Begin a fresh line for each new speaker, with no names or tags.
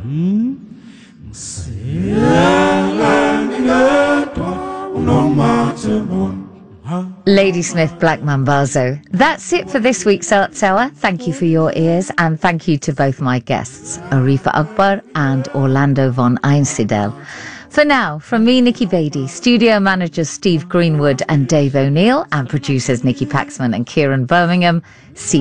Ladysmith Black Mambazo. That's it for this week's Arts Hour. Thank you for your ears, and thank you to both my guests, Arifa Akbar and Orlando von Einsiedel. For now, from me, Nikki Beattie, studio managers Steve Greenwood and Dave O'Neill, and producers Nikki Paxman and Kieran Birmingham, see